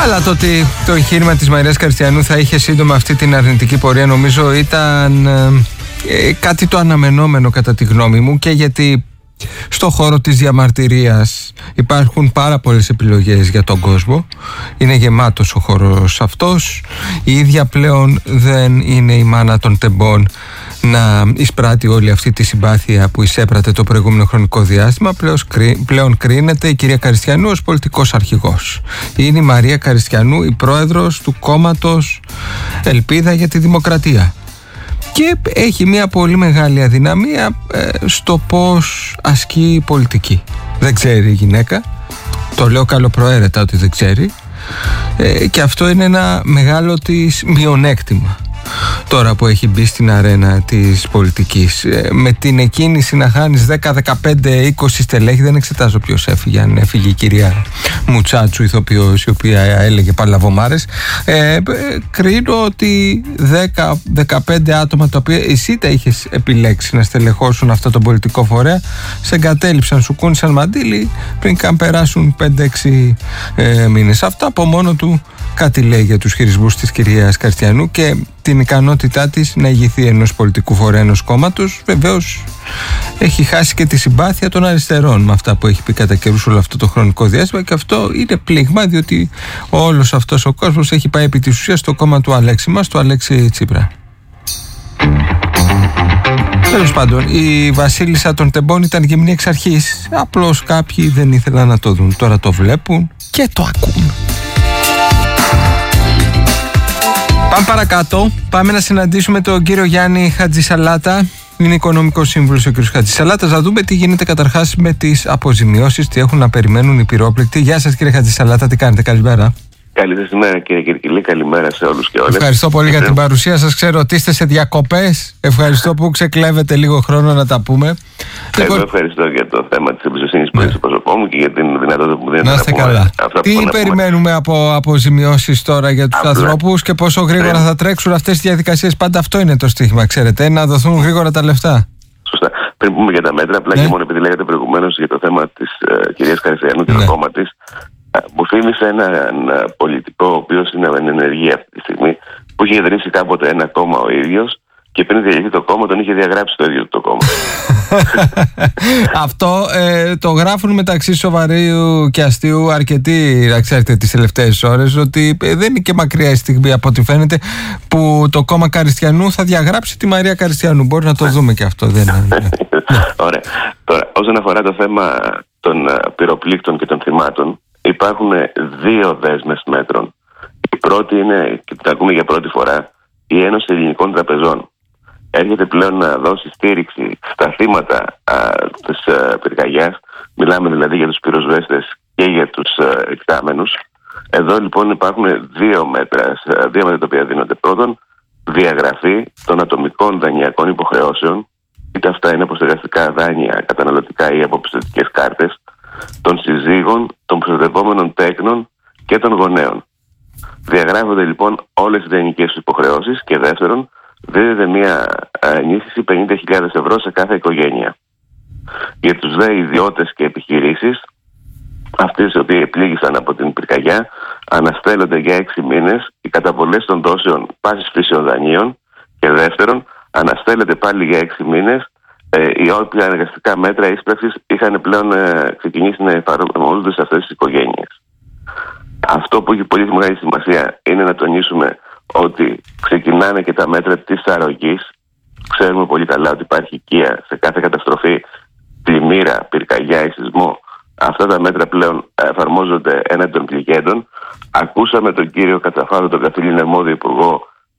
Αλλά το ότι το εγχείρημα της Μαρίας Καριστιανού θα είχε σύντομα αυτή την αρνητική πορεία, νομίζω ήταν κάτι το αναμενόμενο κατά τη γνώμη μου, και γιατί στο χώρο της διαμαρτυρίας υπάρχουν πάρα πολλές επιλογές για τον κόσμο. Είναι γεμάτος ο χώρος αυτός. Η ίδια πλέον δεν είναι η μάνα των τεμπών να εισπράττει όλη αυτή τη συμπάθεια που εισέπρατε το προηγούμενο χρονικό διάστημα. Πλέον κρίνεται η κυρία Καριστιανού ως πολιτικός αρχηγός. Είναι η Μαρία Καριστιανού η πρόεδρος του κόμματος Ελπίδα για τη Δημοκρατία. Και έχει μια πολύ μεγάλη αδυναμία στο πώς ασκεί η πολιτική. Δεν ξέρει η γυναίκα. Το λέω καλοπροαίρετα ότι δεν ξέρει. Και αυτό είναι ένα μεγάλο της μειονέκτημα. Τώρα που έχει μπει στην αρένα της πολιτικής, με την εκκίνηση να χάνεις 10, 15, 20 στελέχη, δεν εξετάζω ποιος έφυγε, αν έφυγε η κυρία Μουτσάτσου, ηθοποιός, η οποία έλεγε παλαβομάρες, κρίνω ότι 10-15 άτομα τα οποία εσύ τα είχες επιλέξει να στελεχώσουν αυτό το πολιτικό φορέα, σε εγκατέλειψαν, σου κούνησαν μαντίλι πριν καν περάσουν 5-6 μήνες. Αυτό από μόνο του κάτι λέει για τους χειρισμούς της κυρίας Καριστιανού και την ικανότητά της να ηγηθεί ενός πολιτικού φορέα, ενός κόμματος. Βεβαίως έχει χάσει και τη συμπάθεια των αριστερών με αυτά που έχει πει κατά καιρούς όλο αυτό το χρονικό διάστημα, και αυτό είναι πλήγμα, διότι όλος αυτός ο κόσμος έχει πάει επί της ουσίας στο κόμμα του Αλέξη μας, του Αλέξη Τσίπρα. Τέλος πάντων, η βασίλισσα των τεμπών ήταν γυμνή εξ αρχής. Απλώς κάποιοι δεν ήθελαν να το δουν. Τώρα το βλέπουν και το ακούν. Πάμε παρακάτω. Πάμε να συναντήσουμε τον κύριο Γιάννη Χατζησαλάτα. Είναι οικονομικός σύμβουλος ο κύριος Χατζησαλάτας. Να δούμε τι γίνεται καταρχάς με τις αποζημιώσεις, τι έχουν να περιμένουν οι πυρόπληκτοι. Γεια σας κύριε Χατζησαλάτα, τι κάνετε, καλημέρα. Καλή σας ημέρα κύριε Κυρκυλή, καλημέρα σε όλους και όλες. Ευχαριστώ πολύ για την παρουσία σας. Ξέρω ότι είστε σε διακοπές. Ευχαριστώ που ξεκλέβετε λίγο χρόνο να τα πούμε. Εγώ ευχαριστώ για το θέμα της εμπιστοσύνης που έχει στο πρόσωπό μου και για την δυνατότητα που δίνετε να είστε καλά. Τι περιμένουμε από αποζημιώσεις τώρα για τους ανθρώπους και πόσο γρήγορα θα τρέξουν αυτές τις διαδικασίες? Πάντα αυτό είναι το στοίχημα, ξέρετε, να δοθούν γρήγορα τα λεφτά. Σωστά. Πριν πούμε για τα μέτρα, απλά και μόνο επειδή λέγατε προηγουμένως για το θέμα της κυρίας Καριστιανού και το κόμμα της, μου θύμισε έναν πολιτικό ο οποίος είναι εν ενεργεία αυτή τη στιγμή, που είχε ιδρύσει κάποτε ένα κόμμα ο ίδιος και πριν διαλυθεί το κόμμα τον είχε διαγράψει το ίδιο το κόμμα. Αυτό το γράφουν μεταξύ σοβαρίου και αστείου αρκετοί, να ξέρετε, τις τελευταίες ώρες, ότι δεν είναι και μακριά η στιγμή από ό,τι φαίνεται που το κόμμα Καριστιανού θα διαγράψει τη Μαρία Καριστιανού. Μπορεί να το δούμε και αυτό. Ωραία. Τώρα, όσον αφορά το θέμα των πυροπλήκτων και των θυμάτων, υπάρχουν δύο δέσμες μέτρων. Η πρώτη είναι, και την ακούμε για πρώτη φορά, η Ένωση Ελληνικών Τραπεζών. Έρχεται πλέον να δώσει στήριξη στα θύματα της πυρκαγιάς. Μιλάμε δηλαδή για τους πυροσβέστες και για τους εκτάμενους. Εδώ λοιπόν υπάρχουν δύο μέτρα τα οποία δίνονται. Πρώτον, διαγραφή των ατομικών δανειακών υποχρεώσεων, είτε αυτά είναι αποστεγαστικά δάνεια, καταναλωτικά ή αποπιστωτικές κάρτες, των συζύγων, των προστατευόμενων τέκνων και των γονέων. Διαγράφονται λοιπόν όλες οι δανεικές υποχρεώσεις και δεύτερον, δίδεται μια ενίσχυση 50.000 ευρώ σε κάθε οικογένεια. Για τους δε ιδιώτες και επιχειρήσεις, αυτές οι οποίες πλήγησαν από την πυρκαγιά, αναστέλλονται για 6 μήνες οι καταβολές των δόσεων πάσης φύσεων δανείων και δεύτερον, αναστέλλεται πάλι για 6 μήνες οι όποια αναγκαστικά μέτρα ίσπραξης είχαν πλέον ξεκινήσει να εφαρμόζονται σε αυτές τις οικογένειες. Αυτό που έχει πολύ μεγάλη σημασία είναι να τονίσουμε ότι ξεκινάνε και τα μέτρα της αρρωγής. Ξέρουμε πολύ καλά ότι υπάρχει οικία σε κάθε καταστροφή, πλημμύρα, πυρκαγιά ή σεισμό. Αυτά τα μέτρα πλέον εφαρμόζονται έναντι των πληγέντων. Ακούσαμε τον κύριο Κατσαφάδο, τον καθήλυνα αρμόδιο υπουργό,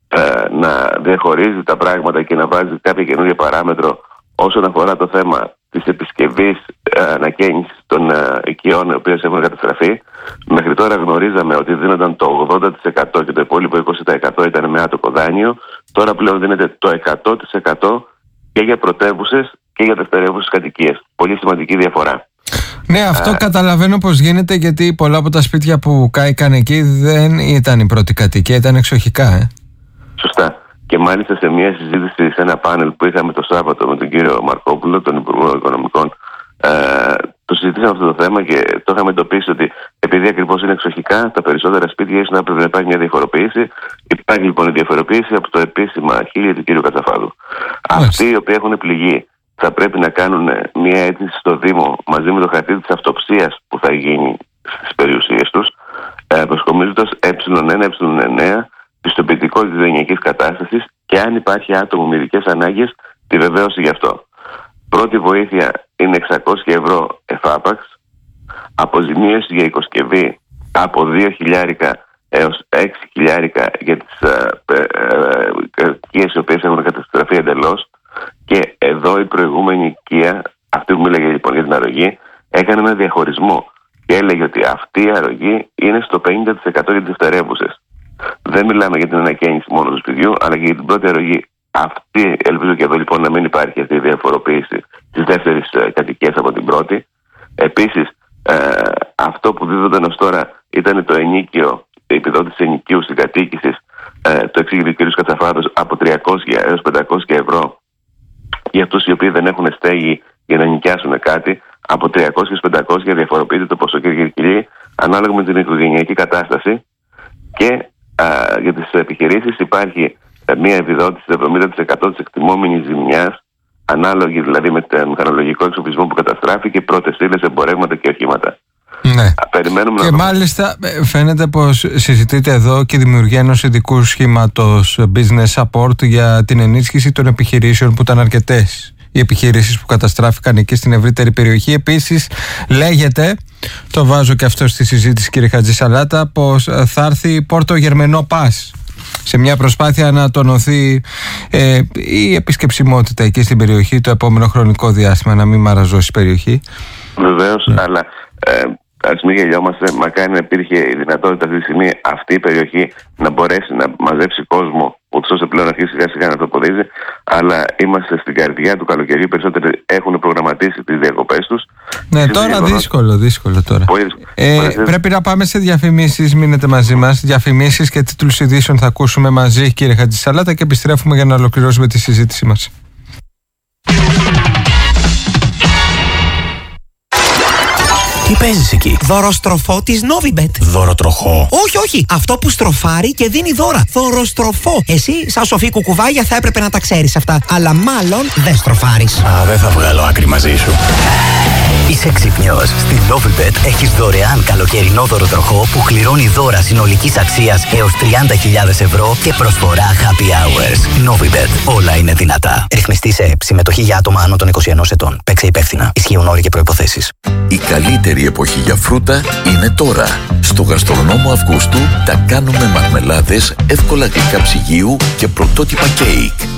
να διαχωρίζει τα πράγματα και να βάζει κάποια καινούργια παράμετρο όσον αφορά το θέμα της επισκευής ανακαίνησης των οικειών οι οποίες έχουν καταστραφεί. Μέχρι τώρα γνωρίζαμε ότι δίνονταν το 80% και το υπόλοιπο 20% ήταν με άτοκο δάνειο. Τώρα πλέον δίνεται το 100% και για πρωτεύουσες και για δευτερεύουσες κατοικίες. Πολύ σημαντική διαφορά. Ναι, αυτό καταλαβαίνω πως γίνεται, γιατί πολλά από τα σπίτια που κάηκαν εκεί δεν ήταν η πρώτη κατοικία, ήταν εξοχικά. Σωστά. Και μάλιστα σε μια συζήτηση σε ένα πάνελ που είχαμε το Σάββατο με τον κύριο Μαρκόπουλο, τον Υπουργό Οικονομικών, το συζητήσαμε αυτό το θέμα και το είχαμε εντοπίσει ότι επειδή ακριβώς είναι εξοχικά, τα περισσότερα σπίτια ίσως να πρέπει να υπάρχει μια διαφοροποίηση. Υπάρχει λοιπόν η διαφοροποίηση από το επίσημα χείλη του κ. Κατσαφάδου. Αυτοί οι οποίοι έχουν πληγεί θα πρέπει να κάνουν μια αίτηση στο Δήμο μαζί με το χαρτί της αυτοψίας που θα γίνει στις περιουσίες τους, προσκομίζοντας ε1, ε9, πιστοποιητικό της οικογενειακής κατάστασης και αν υπάρχει άτομο με ειδικές ανάγκες, τη βεβαίωση γι' αυτό. Πρώτη βοήθεια είναι 600 ευρώ εφάπαξ, αποζημίωση για οικοσκευή από 2.000 έως 6.000 για τις οικίες οι οποίες έχουν καταστραφεί εντελώς. Και εδώ η προηγούμενη οικία, αυτή που μίλαγε λοιπόν για την αρρωγή, έκανε ένα διαχωρισμό και έλεγε ότι αυτή η αρρωγή είναι στο 50% για τις δευτερεύουσες. Δεν μιλάμε για την ανακαίνιση μόνο του σπιτιού, αλλά και για την πρώτη αρρωγή. Αυτή, ελπίζω και εδώ λοιπόν να μην υπάρχει αυτή η διαφοροποίηση της δεύτερης κατοικίας από την πρώτη. Επίσης, αυτό που δίδονταν ως τώρα ήταν το ενίκιο, η επιδότηση ενοικίου συγκατοίκησης, το εξήγησε ο κ. Κατσαφάδος, από 300 έως 500 ευρώ για αυτούς οι οποίοι δεν έχουν στέγη για να νοικιάσουν κάτι. Από 300 έως 500 διαφοροποιείται το ποσό, κ. Κυρκυλή, ανάλογα με την οικογενειακή κατάσταση. Και για τις επιχειρήσεις υπάρχει μία επιδότηση 70% της εκτιμόμενης ζημιάς, ανάλογη δηλαδή με τον μηχανολογικό εξοπλισμό που καταστράφει και πρώτες ύλες, εμπορεύματα και οχήματα. Ναι. Και μάλιστα φαίνεται πως συζητείται εδώ και η δημιουργία ενός ειδικού σχήματος business support για την ενίσχυση των επιχειρήσεων που ήταν αρκετές. Οι επιχειρήσεις που καταστράφηκαν εκεί στην ευρύτερη περιοχή. Επίσης λέγεται, το βάζω και αυτό στη συζήτηση κύριε Χατζησαλάτα, πως θα έρθει Πόρτο Γερμενό Πας σε μια προσπάθεια να τονωθεί η επισκεψιμότητα εκεί στην περιοχή το επόμενο χρονικό διάστημα, να μην μαραζώσει η περιοχή. Βεβαίως, αλλά ας μην γελιόμαστε, μακάρι να υπήρχε η δυνατότητα αυτή τη στιγμή αυτή η περιοχή να μπορέσει να μαζέψει κόσμο, ούτως ώστε πλέον αρχίσει σιγά σιγά να το αποδίζει. Αλλά είμαστε στην καρδιά του καλοκαιριού, περισσότεροι έχουν προγραμματίσει τις διακοπές τους. Ναι, τώρα δύσκολο τώρα. Πρέπει να πάμε σε διαφημίσεις, μείνετε μαζί μας. Διαφημίσεις και τίτλους ειδήσεων θα ακούσουμε μαζί, κύριε Χατζησαλάτα, και επιστρέφουμε για να ολοκληρώσουμε τη συζήτησή μας. Τι παίζεις εκεί? Δωροστροφό της Novibet. Δωροτροχό? Όχι. Αυτό που στροφάρει και δίνει δώρα. Δωροστροφό. Εσύ, σαν σοφή κουκουβάγια, θα έπρεπε να τα ξέρεις αυτά. Αλλά μάλλον δεν στροφάρεις. Δεν θα βγάλω άκρη μαζί σου. Είσαι ξυπνιός. Στην Novibet έχεις δωρεάν καλοκαιρινό δωροτροχό που κληρώνει δώρα συνολικής αξίας έως 30.000 ευρώ και προσφορά happy hours. Novibet. Όλα είναι δυνατά. Ρυθμιστή σε ΕΕΠ. Συμμετοχή για άτομα άνω των 21 ετών. Παίξε υπεύθυνα. Ισχύουν όροι και προϋποθέσεις. Η καλύτερη εποχή για φρούτα είναι τώρα. Στο γαστρονόμο Αυγούστου τα κάνουμε μαρμελάδες, εύκολα γλυκά ψυγείου και πρωτότυπα κέικ.